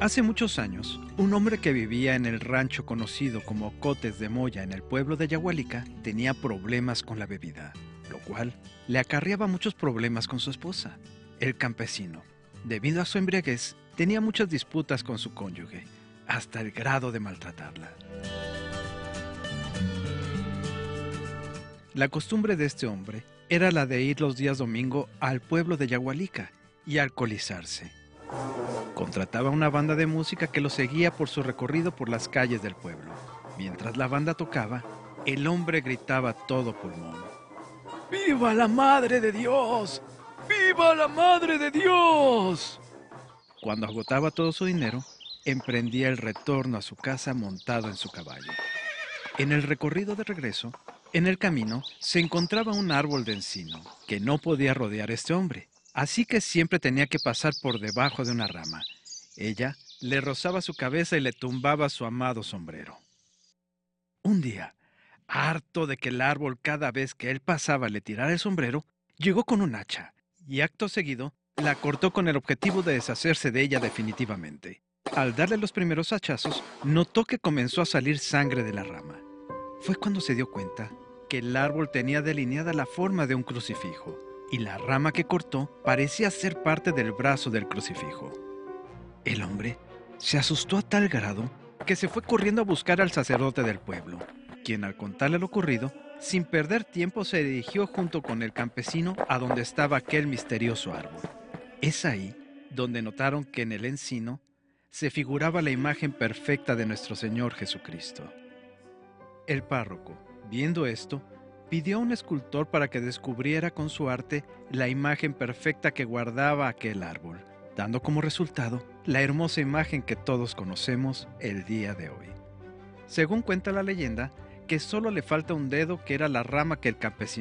Hace muchos años, un hombre que vivía en el rancho conocido como Cotes de Moya en el pueblo de Yahualica tenía problemas con la bebida, lo cual le acarreaba muchos problemas con su esposa. El campesino, debido a su embriaguez, tenía muchas disputas con su cónyuge, hasta el grado de maltratarla. La costumbre de este hombre era la de ir los días domingo al pueblo de Yahualica y alcoholizarse. Contrataba una banda de música que lo seguía por su recorrido por las calles del pueblo. Mientras la banda tocaba, el hombre gritaba a todo pulmón: ¡Viva la Madre de Dios! ¡Viva la Madre de Dios! Cuando agotaba todo su dinero, emprendía el retorno a su casa montado en su caballo. En el recorrido de regreso, en el camino, se encontraba un árbol de encino que no podía rodear este hombre, así que siempre tenía que pasar por debajo de una rama. Ella le rozaba su cabeza y le tumbaba su amado sombrero. Un día, harto de que el árbol cada vez que él pasaba le tirara el sombrero, llegó con un hacha y acto seguido la cortó con el objetivo de deshacerse de ella definitivamente. Al darle los primeros hachazos, notó que comenzó a salir sangre de la rama. Fue cuando se dio cuenta que el árbol tenía delineada la forma de un crucifijo y la rama que cortó parecía ser parte del brazo del crucifijo. El hombre se asustó a tal grado que se fue corriendo a buscar al sacerdote del pueblo, quien al contarle lo ocurrido, sin perder tiempo se dirigió junto con el campesino a donde estaba aquel misterioso árbol. Es ahí donde notaron que en el encino se figuraba la imagen perfecta de nuestro Señor Jesucristo. El párroco, viendo esto, pidió a un escultor para que descubriera con su arte la imagen perfecta que guardaba aquel árbol, dando como resultado la hermosa imagen que todos conocemos el día de hoy. Según cuenta la leyenda, que solo le falta un dedo, que era la rama que el campesino